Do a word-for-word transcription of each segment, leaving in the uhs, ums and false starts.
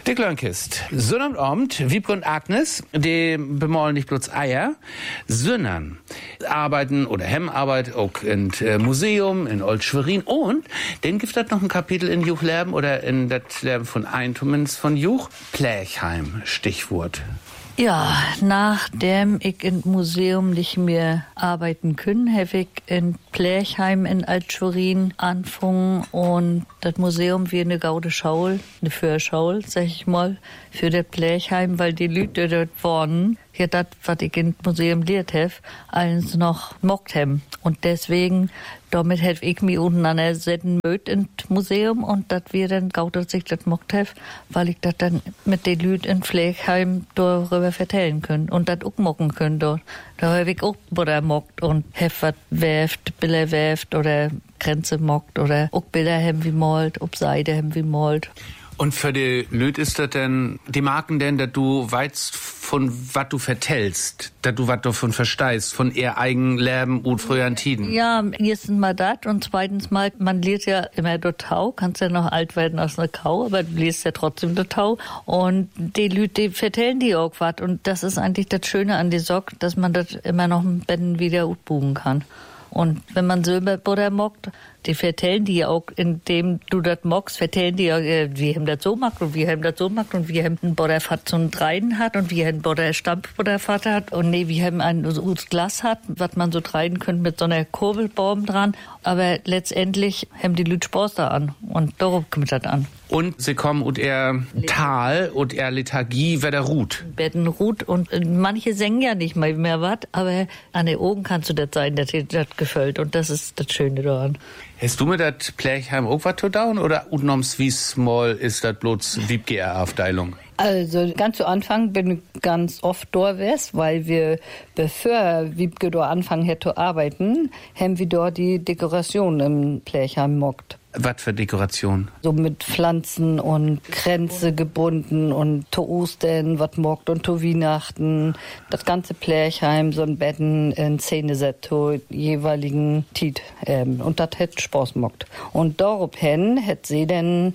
Dick Lönkist, Sonnabend, Wiebke und Agnes, die bemalen nicht bloß Eier, sondern arbeiten oder haben Arbeit auch in äh, Museum in Old Schwerin und dann gibt es noch ein Kapitel in Juchleben oder in das Leben von Eintumens von Juch, Plächheim, Stichwort. Ja, nachdem ich im Museum nicht mehr arbeiten können, habe ich in Plächheim in Alt-Schwerin angefangen und das Museum wie eine gaude Schaul, eine Führschaul, sag ich mal, für das Plächheim, weil die Leute dort waren, ja, das, was ich im Museum lehrt habe, alles noch mockt haben. Und deswegen, damit hätte ich mich untereinander setzen mögt ins Museum und das wir dann gaut, dass ich das mockt habe, weil ich das dann mit den Leuten in Pflegeheim darüber vertellen können und das auch mocken können dort. Da habe ich auch Butter mockt und hef was werft, Bilder werft oder Grenze mockt oder auch Bilder haben wie malt, ob Seide haben wie malt. Und für die Lüt ist das denn, die Marken denn, dass du weißt, von was du vertellst, dass du was davon verstehst, von ihr eigen Leben und früheren Tiden? Ja, erstens mal das und zweitens mal, man liest ja immer der Tau, kannst ja noch alt werden aus einer Kau, aber du liest ja trotzdem der Tau und die Lüt, die vertellen die auch was und das ist eigentlich das Schöne an die Sock, dass man das immer noch ein Betten wieder utbuchen kann. Und wenn man Silberbutter mockt, die vertellen die ja auch, indem du das mockst, vertellen die ja, wie haben das so gemacht und wie haben das so gemacht und wie haben ein Butterfat so ein Dreien hat und wie ein Butter Stampfbutterfat hat und nee, wie haben ein so Glas hat, was man so dreien könnte mit so einer Kurbelbaum dran. Aber letztendlich haben die Leute Spaß da an und darauf kommt das an. Und sie kommen und er Tal und er Lethargie, wer der ruht. Betten ruht und manche singen ja nicht mal mehr was, aber an den Augen kannst du das sein, dass dir das gefällt und das ist das Schöne daran. Hast du mir das Plächheim auch was zu down oder utnoms wie small ist das bloß Wiebke-Aufteilung? Also ganz zu Anfang bin ich ganz oft dort gewesen, weil wir, bevor Wiebke dort anfangen hätte zu arbeiten, haben wir dort die Dekoration im Plächheim mockt. Was für Dekoration? So mit Pflanzen und Kränze gebunden und zu Ostern was mockt und zu Weihnachten. Das ganze Plächheim, so ein Betten in Szene set zu jeweiligen Tiet. Ähm, und das hätte Spaß mockt. Und daraufhin hätte sie dann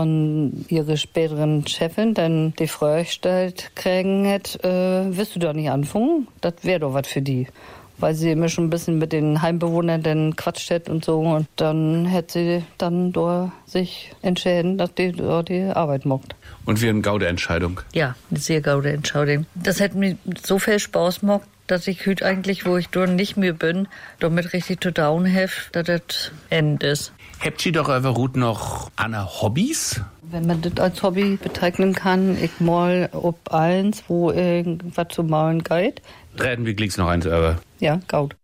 von ihrer späteren Chefin dann die Frage gestellt kriegen, hätte, äh, willst du da nicht anfangen? Das wäre doch was für die. Weil sie immer schon ein bisschen mit den Heimbewohnern dann quatscht hat und so. Und dann hätte sie dann da sich entschieden, dass die da die Arbeit mockt. Und wie eine gaude Entscheidung? Ja, eine sehr gaude Entscheidung. Das hat mir so viel Spaß gemacht, dass ich heute eigentlich, wo ich dort nicht mehr bin, damit richtig zu down habe, dass das Ende ist. Habt ihr doch über Ruth noch andere Hobbys? Wenn man das als Hobby bezeichnen kann, ich mal ob eins, wo irgendwas zu malen geht. Reden wir gleich noch eins über. Ja, gaut.